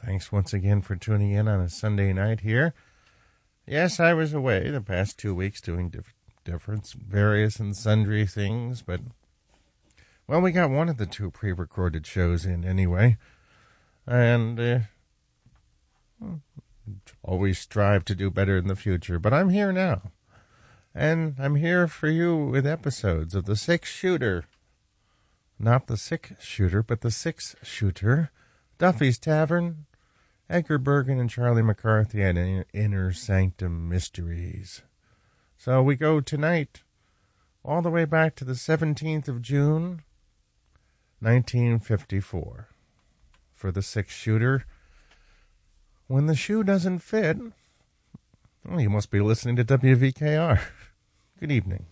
Thanks once again for tuning in on a Sunday night here. Yes, I was away the past 2 weeks doing various and sundry things, but, well, we got one of the two pre-recorded shows in anyway, and always strive to do better in the future, but I'm here now, and I'm here for you with episodes of The Six Shooter. Not The Sick Shooter, but The Six Shooter, Duffy's Tavern, Edgar Bergen and Charlie McCarthy at Inner Sanctum Mysteries. So we go tonight all the way back to the 17th of June, 1954. For The Six Shooter, when the shoe doesn't fit, well, you must be listening to WVKR. Good evening.